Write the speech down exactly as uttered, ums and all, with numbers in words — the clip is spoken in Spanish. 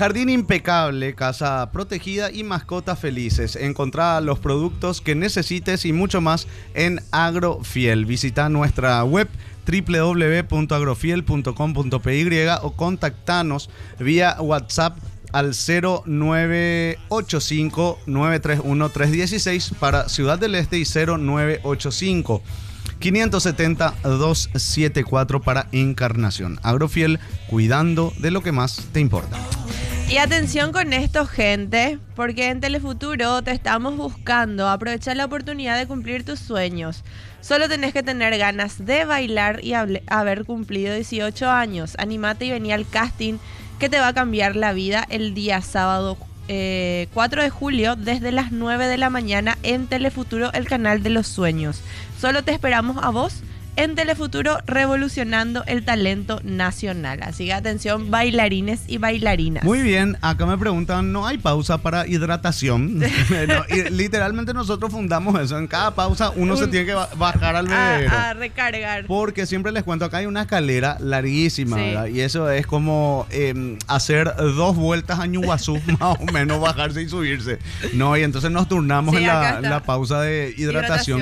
Jardín impecable, casa protegida y mascotas felices. Encontrá los productos que necesites y mucho más en Agrofiel. Visita nuestra web doble u doble u doble u punto agrofiel punto com punto p y o contactanos vía WhatsApp al cero nueve ocho cinco, nueve tres uno, tres uno seis para Ciudad del Este y cero nueve ocho cinco, cinco siete cero, dos siete cuatro para Encarnación. Agrofiel, cuidando de lo que más te importa. Y atención con esto, gente, porque en Telefuturo te estamos buscando. Aprovecha la oportunidad de cumplir tus sueños. Solo tenés que tener ganas de bailar y haber cumplido dieciocho años. Animate y vení al casting que te va a cambiar la vida el día sábado eh, cuatro de julio desde las nueve de la mañana en Telefuturo, el canal de los sueños. Solo te esperamos a vos en Telefuturo, revolucionando el talento nacional. Así que atención, bailarines y bailarinas. Muy bien, acá me preguntan, ¿no hay pausa para hidratación? No, y literalmente nosotros fundamos eso. En cada pausa uno Un, se tiene que bajar al bebedero. A, a recargar. Porque siempre les cuento, acá hay una escalera larguísima, sí. ¿verdad? Y eso es como eh, hacer dos vueltas a Ñuguazú, más o menos, bajarse y subirse. No, y entonces nos turnamos sí, en la, la pausa de hidratación. hidratación.